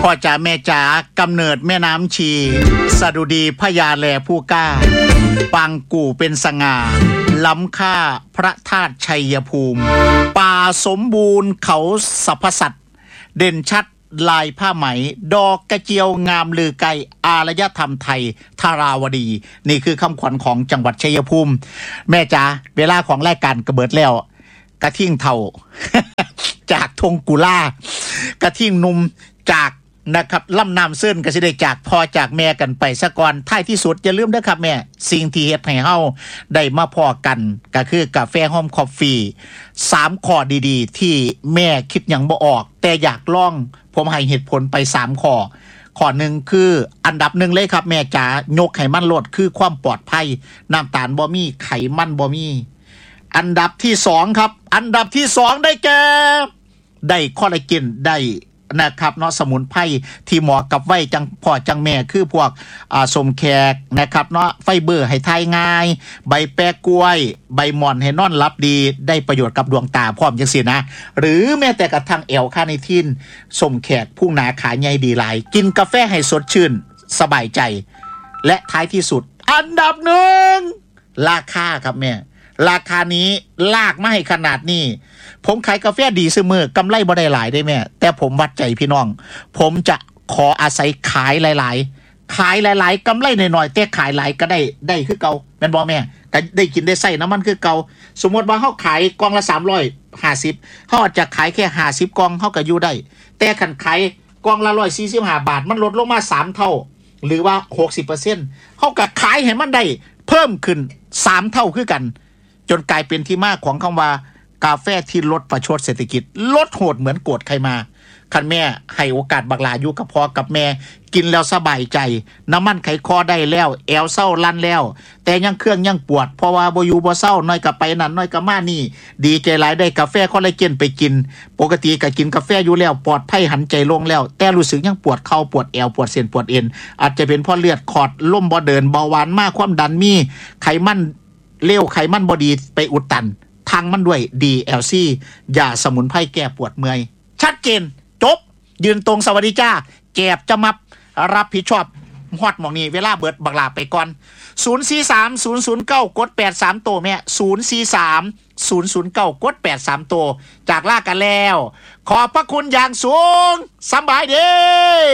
พ่อจ๋าแม่จ๋ากำเนิดแม่น้ำชีสดุดีพญาแลผู้กล้าปังกู่เป็นสง่าล้ำค่าพระธาตุชัยภูมิป่าสมบูรณ์เขาสรรพสัตว์เด่นชัดลายผ้าไหมดอกกระเจียวงามลือไกอารยธรรมไทยธาราวดีนี่คือคำขวัญของจังหวัดชัยภูมิแม่จ๋าเวลาของรายการกระเบิดแล้วกระทิ่งเท่า จากทงกุล่ากระทิ่งนุ่มจากนะครับล่ำน้ำเส้นก็สิได้จากพ่อจากแม่กันไปซะก่อนท้ายที่สุดอย่าลืมนะครับแม่สิ่งที่เฮ็ดให้เฮาได้มาพอกันก็คือกาแฟหอมคอฟฟี่3ข้อดีๆที่แม่คิดหยังบ่ออกแต่อยากลองผมให้เหตุผลไป3ข้อข้อหนึ่งคืออันดับหนึ่งเลยครับแม่จ๋ายกให้มันลดคือความปลอดภัยน้ำตาลบ่มีไขมันบ่มีอันดับที่2ครับอันดับที่2ได้แก่ได้คอลลาเจนได้นะครับเนาะสมุนไพรที่เหมาะกับวัยจังพ่อจังแม่คือพวกสมแขกนะครับเนาะไฟเบอร์ให้ทายง่ายใบแปะกล้วยใบหม่อนให้นอนหลับดีได้ประโยชน์กับดวงตาพร้อมจังซี่นะหรือแม้แต่กระทั่งแอลคาเนทินสมแขกผู้หนาขาใหญ่ดีหลายกินกาแฟให้สดชื่นสบายใจและท้ายที่สุดอันดับหนึ่งราคาครับแม่ราคานี้ลากมาให้ขนาดนี้ผมขายกาแฟดีเสมอกำไรบ่ได้หลายได้แม่แต่ผมวัดใจพี่น้องผมจะขออาศัยขายหลายๆกำไรหน่อยๆแต่ขายหลายก็ได้คือเก่าแม่นบ่แม่ก็ได้กินได้ใส่น้ำมันคือเก่าสมมติว่าเฮาขายกล่องละ350เฮาอาจจะขายแค่50กล่องเฮาก็อยู่ได้แต่คันขายกล่องละ145บาทมันลดลงมา3เท่าหรือว่า 60% เฮาก็ขายให้มันได้เพิ่มขึ้น3เท่าคือกันจนกลายเป็นที่มาของคำว่ากาแฟที่ลดประชดเศรษฐกิจลดโหดเหมือนโกรธใครมาคันแม่ให้โอกาสบักหลาอยู่กับพ่อกับแม่กินแล้วสบายใจน้ำมันไขคอได้แล้วแอวเศร้าลั่นแล้วแต่ยังเครื่องยังปวดเพราะว่าบ่อยู่บ่เศร้าน้อยกับไปนั่นน้อยกับมานี่ดีใจหลายได้กาแฟคอลลาเจนไปกินปกติก็กินกาแฟอยู่แล้วปลอดภัยหันใจลงแล้วแต่รู้สึกยังปวดเข่าปวดแอวปวดเส้นปวดเอ็นอาจจะเป็นเพราะเลือดขอดล่มบ่เดินเบาหวานมากความดันมีไขมันเลวไขมันบ่ดีไปอุดตันทางมันด้วย DLC ยาสมุนไพรแก้ปวดเมื่อยชัดเจนจบยืนตรงสวัสดีจ้าแก็บจะมับรับผิดชอบฮอดหมองนี้เวลาเบิดบักลาไปก่อน043 009 กด83ตัวแม่043 009 กด83ตัวจากลากันแล้วขอบพระคุณอย่างสูงสบายดี